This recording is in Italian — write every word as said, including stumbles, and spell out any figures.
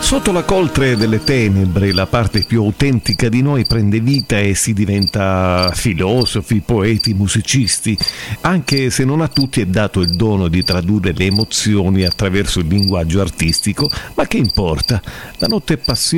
Sotto la coltre delle tenebre la parte più autentica di noi prende vita e si diventa filosofi, poeti, musicisti, anche se non a tutti è dato il dono di tradurre le emozioni attraverso il linguaggio artistico, ma che importa? La notte è passione.